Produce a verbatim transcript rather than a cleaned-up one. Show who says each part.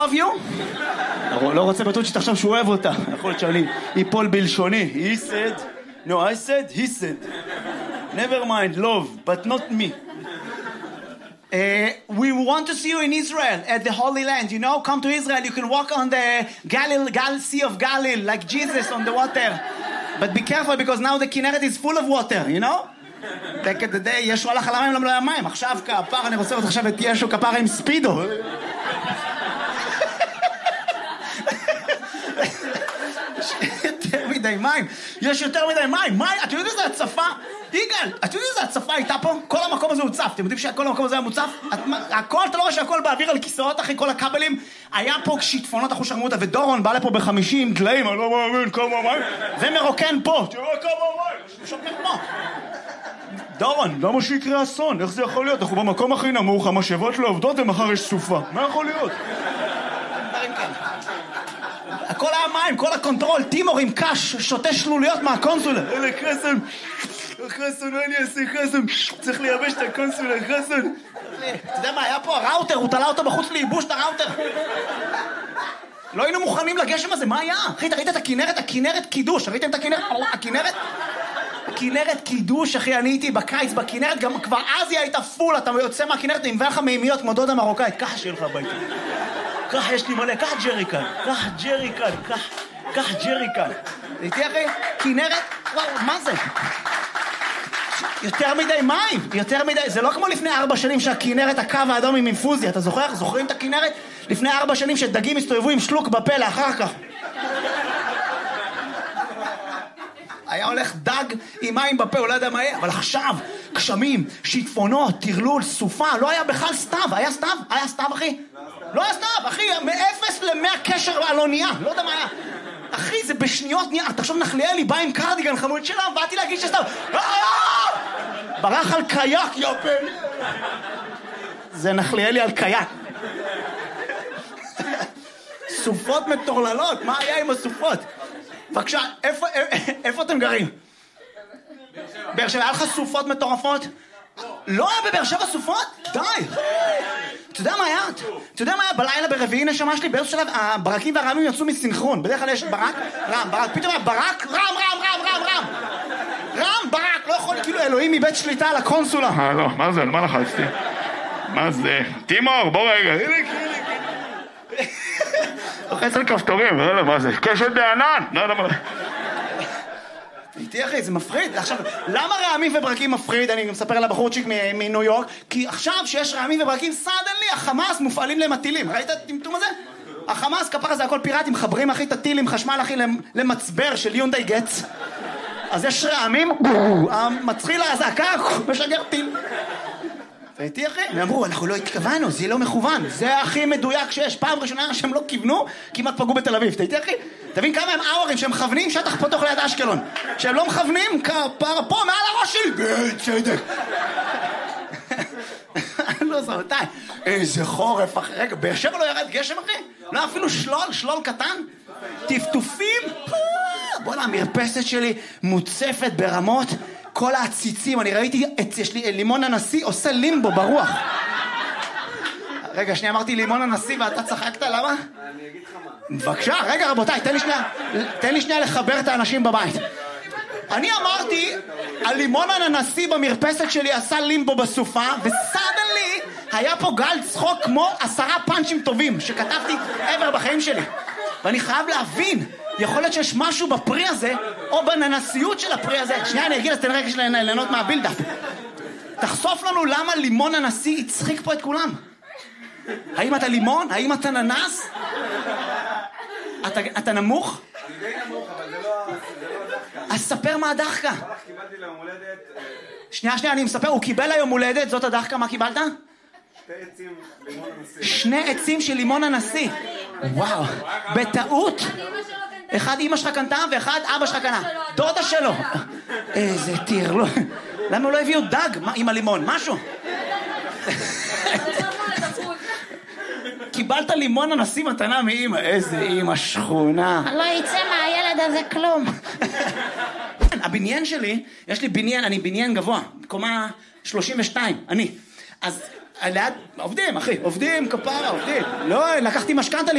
Speaker 1: love you? לא רוצה בטוח שתחשב שהוא אוהב אותה. יכול להיות שאני ייפול בלשוני. He said, no, I said, he said. Never mind, love, but not me. Uh, we want to see you in Israel, at the Holy Land, you know? Come to Israel, you can walk on the Galilee, Gal Sea of Galilee, like Jesus on the water. But be careful, because now the Kinneret is full of water, you know? Back at the day, ישו הלך על המים, לא היה מים. עכשיו כפר, אני רוצה לראות עכשיו את ישו כפר עם ספידו. יותר מדי מים. יש יותר מדי מים. מים, אתם יודעים איזה הצפה? יגאל, אתם יודעים איזה הצפה הייתה פה? כל המקום הזה הוצף. אתם יודעים שכל המקום הזה היה מוצף? הכל, אתה לא רואה שהכל באוויר על כיסאות, אחי, כל הכבלים. היה פה שיטפונות אחו שרמותה, ודורון בא לפה בחמישים דליים, אני לא מאמין, כמה מים. ומרוקן פה. תראו כמה מים. שוקר פה. דורון, למה שיקרה אסון? איך זה יכול להיות? אנחנו במקום הכי נמוך, המשאבות לא עובדות ומחר יש סופה. מה יכול להיות? הכל היה מים, כל הקונטרול, טימור עם קש, שותה שלוליות מהקונסולה. אלה חסן, חסן, מה אני אעשה חסן? צריך לייבש את הקונסולה, חסן. אתה יודע מה, היה פה הראוטר, הוא תלה אותו בחוץ לייבוש את הראוטר. לא היינו מוכנים לגשם הזה, מה היה? אחי, ראית את הכינרת? הכינרת קידוש, ראיתם את הכינרת? הכינרת? הכינרת קידוש, אחי, אני הייתי בקיץ בכינרת, גם כבר אז היא הייתה פול, אתה יוצא מהכינרת, נמבא לך מימיות כמו דודה מרוקאית, ככה שיהיה לך הביתה. ככה יש לי מלא, ככה ג'ריקן, ככה ג'ריקן, ככה ג'ריקן. ראיתי אחי? כינרת, מה זה? יותר מדי מים, יותר מדי, זה לא כמו לפני ארבע שנים שהכינרת הקו האדום עם אינפוזיה, אתה זוכר? זוכרים את הכינרת? לפני ארבע שנים שדגים הסתובבו עם שלוק בפה לאחר כך. היה הולך דג עם מים בפה, הוא לא יודע מה יהיה, אבל עכשיו, גשמים, שיטפונות, טרלול, סופה, לא היה בכלל סתיו, היה סתיו? היה סתיו, אחי? לא היה סתיו, אחי, מאפס למאה קשר על אונייה, לא יודע מה היה. אחי, זה בשניות נהיה, תחשוב נחליאלי, בא עם קרדיגן חמוד שלה, באתי להגיד שסתיו, ברח על קייק, יופן. זה נחליאלי על קייק. סופות מטורללות, מה היה עם הסופות? בבקשה, איפה, איפה אתם גרים? באר שבע, היה לך סופות מטורפות? לא היה בבאר שבע סופות? די! אתה יודע מה היה? אתה יודע מה היה בלילה ברביעי נשמה שלי? באיזשהו שלב, הברקים והרעמים יצאו מסינכרון. בדרך כלל יש ברק, רם, ברק, פתאום היה ברק, רם, רם, רם, רם, רם. רם, ברק, לא יכול, כאילו אלוהים מבית שליטה על הקונסולה.
Speaker 2: אה, לא, מה זה? על מה לחצתי? מה זה? טימור, בוא רגע. לוחץ על כפתורים, לא יודע מה זה, קשת בענן, לא יודע מה זה.
Speaker 1: איתי אחי, זה מפחיד. עכשיו, למה רעמים וברקים מפחיד? אני מספר על הבחורצ'יק מניו יורק, כי עכשיו שיש רעמים וברקים, סדנלי, החמאס מופעלים להם הטילים. ראית את הטמטום הזה? החמאס, כפרה זה הכל פיראטים, מחברים אחי את הטילים, חשמל אחי למצבר של יונדאי גץ. אז יש רעמים, מצחיל להזעקה, משגר טיל. ראיתי אחי? הם אמרו, אנחנו לא התכוונו, זה לא מכוון, זה הכי מדויק שיש. פעם ראשונה שהם לא כיוונו, כמעט פגעו בתל אביב. ראיתי אחי? תבין כמה הם אאורים שהם מכוונים שטח פתוח ליד אשקלון. שהם לא מכוונים, כפרה פה מעל הראש שלי. צדק. לא זרתי. איזה חורף אחי. רגע, באר שבע לא ירד גשם אחי? לא אפילו שלול, שלול קטן? טפטופים? בוא'נה, המרפסת שלי מוצפת ברמות. כל העציצים, אני ראיתי, יש לי לימון הנשיא עושה לימבו ברוח. רגע, שנייה, אמרתי לימון הנשיא ואתה צחקת, למה?
Speaker 3: אני אגיד לך מה.
Speaker 1: בבקשה, רגע רבותיי, תן לי שנייה, תן לי שנייה לחבר את האנשים בבית. אני אמרתי, הלימון הנשיא במרפסת שלי עשה לימבו בסופה, וסדנלי היה פה גל צחוק כמו עשרה פאנצ'ים טובים שכתבתי עבר בחיים שלי. ואני חייב להבין, יכול להיות שיש משהו בפרי הזה, או בננסיות של הפרי הזה. שנייה, אני אגיד, אז תן רגע של ליהנות מהבילדאפ. תחשוף לנו למה לימון הנשיא יצחיק פה את כולם. האם אתה לימון? האם אתה ננס? אתה, אתה נמוך?
Speaker 3: אני די נמוך, אבל זה לא הדחקה.
Speaker 1: אז ספר מה הדחקה.
Speaker 3: קיבלתי ליום הולדת...
Speaker 1: שנייה, שנייה, אני מספר, הוא קיבל היום הולדת, זאת הדחקה, מה קיבלת?
Speaker 3: שתי עצים לימון הנשיא.
Speaker 1: שני עצים של לימון הנשיא. וואו, בטעות. אחד אמא שלך קנתה ואחד אבא שלך קנה. דודה שלו. איזה טרלול. למה הוא לא הביאו דג עם הלימון? משהו. קיבלת לימון הנשיא מתנה מאמא. איזה אמא שכונה.
Speaker 4: לא יצא מהילד הזה כלום.
Speaker 1: הבניין שלי, יש לי בניין, אני בניין גבוה, קומה שלושים ושתיים, אני. אז ליד, עובדים, אחי, עובדים, כפרה, עובדים. לא, לקחתי משכנתה